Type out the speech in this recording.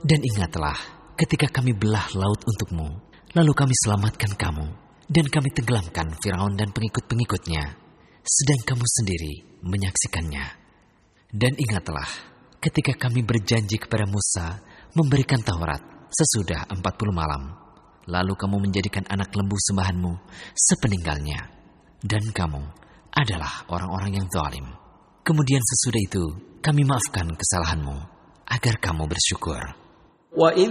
Dan ingatlah ketika kami belah laut untukmu, lalu kami selamatkan kamu, dan kami tenggelamkan Firaun dan pengikut-pengikutnya, sedang kamu sendiri menyaksikannya. Dan ingatlah ketika kami berjanji kepada Musa memberikan Taurat sesudah 40 malam, lalu kamu menjadikan anak lembu sembahanmu sepeninggalnya, dan kamu adalah orang-orang yang zalim. Kemudian sesudah itu kami maafkan kesalahanmu agar kamu bersyukur. وَإِذْ